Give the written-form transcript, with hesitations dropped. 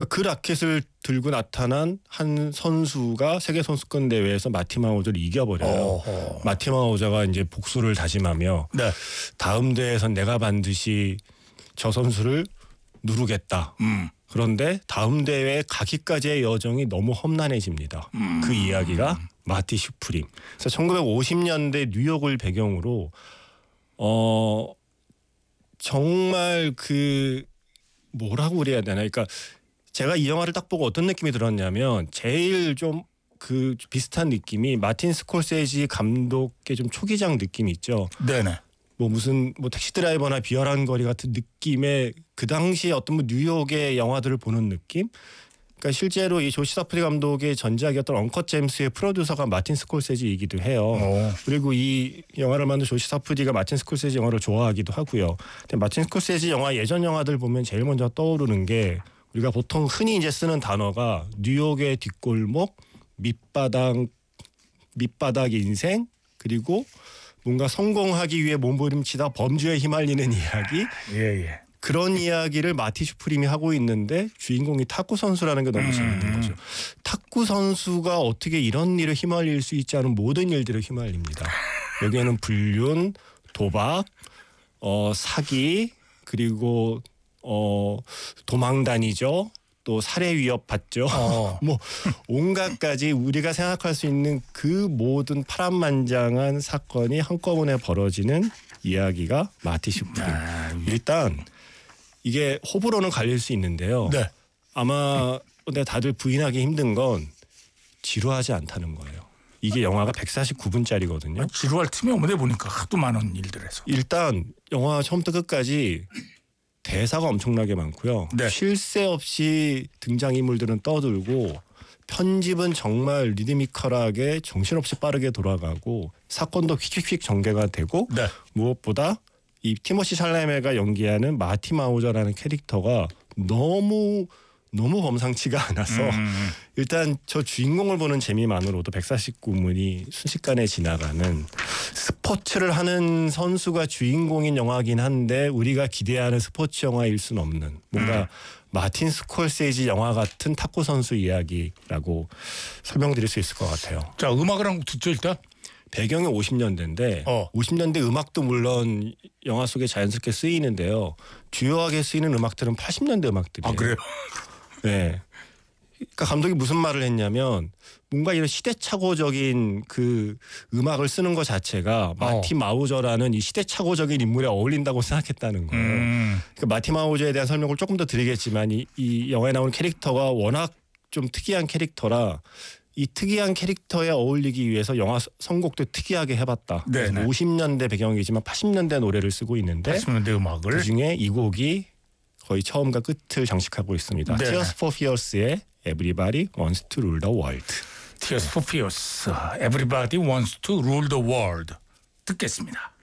그 라켓을 들고 나타난 한 선수가 세계 선수권 대회에서 마티마우저를 이겨버려요. 마티마우저가 이제 복수를 다짐하며 네. 다음 대회에선 내가 반드시 저 선수를 누르겠다. 그런데 다음 대회에 가기까지의 여정이 너무 험난해집니다. 그 이야기가 마티 슈프림. 그래서 1950년대 뉴욕을 배경으로 정말 그 뭐라고 그래야 되나? 그러니까 제가 이 영화를 딱 보고 어떤 느낌이 들었냐면 제일 좀 그 비슷한 느낌이 마틴 스콜세지 감독의 좀 초기작 느낌이 있죠. 네네. 뭐 무슨 뭐 택시 드라이버나 비열한 거리 같은 느낌의 그 당시에 어떤 뭐 뉴욕의 영화들을 보는 느낌? 그러니까 실제로 이 조시 사프리 감독의 전작이었던 엉컷 제임스의 프로듀서가 마틴 스콜세지이기도 해요. 그리고 이 영화를 만든 조시 사프리가 마틴 스콜세지 영화를 좋아하기도 하고요. 근데 마틴 스콜세지 영화 예전 영화들 보면 제일 먼저 떠오르는 게 우리가 보통 흔히 이제 쓰는 단어가 뉴욕의 뒷골목, 밑바닥 인생, 그리고 뭔가 성공하기 위해 몸부림치다 범죄에 휘말리는 이야기. 예. 그런 이야기를 마티 슈프림이 하고 있는데 주인공이 탁구 선수라는 게 너무 재밌는 거죠. 탁구 선수가 어떻게 이런 일에 휘말릴 수 있지 않은 모든 일들에 휘말립니다. 여기에는 불륜, 도박, 사기, 그리고 도망다니죠. 또 살해 위협 받죠. 뭐 온갖 가지 우리가 생각할 수 있는 그 모든 파란만장한 사건이 한꺼번에 벌어지는 이야기가 마티 슈프림. 일단 이게 호불호는 갈릴 수 있는데요. 네. 아마 근데 다들 부인하기 힘든 건 지루하지 않다는 거예요. 이게 영화가 149분짜리거든요. 지루할 틈이 없는데 보니까 하도 많은 일들에서. 일단 영화 처음부터 끝까지 대사가 엄청나게 많고요. 네. 쉴 새 없이 등장인물들은 떠들고 편집은 정말 리드미컬하게 정신없이 빠르게 돌아가고 사건도 휙휙휙 전개가 되고 네. 무엇보다 이 티모시 샬라메가 연기하는 마티 마우저라는 캐릭터가 너무 범상치가 않아서 일단 저 주인공을 보는 재미만으로도 149분이 순식간에 지나가는 스포츠를 하는 선수가 주인공인 영화긴 한데 우리가 기대하는 스포츠 영화일 수는 없는 뭔가 마틴 스콜세지 영화 같은 탁구 선수 이야기라고 설명드릴 수 있을 것 같아요. 자, 음악을 한곡 듣죠 일단. 배경이 50년대인데 50년대 음악도 물론 영화 속에 자연스럽게 쓰이는데요. 주요하게 쓰이는 음악들은 80년대 음악들이에요. 아, 그래요? 네. 그러니까 감독이 무슨 말을 했냐면 뭔가 이런 시대착오적인 그 음악을 쓰는 것 자체가 마티 마우저라는 이 시대착오적인 인물에 어울린다고 생각했다는 거예요. 그러니까 마티 마우저에 대한 설명을 조금 더 드리겠지만 이 영화에 나오는 캐릭터가 워낙 좀 특이한 캐릭터라 이 특이한 캐릭터에 어울리기 위해서 영화 선곡도 특이하게 해봤다. 50년대 배경이지만 80년대 노래를 쓰고 있는데 80년대 음악을 그중에 이 곡이 거의 처음과 끝을 장식하고 있습니다. 네네. Tears for Fears의 Everybody Wants to Rule the World. Tears for Fears, Everybody Wants to Rule the World 듣겠습니다.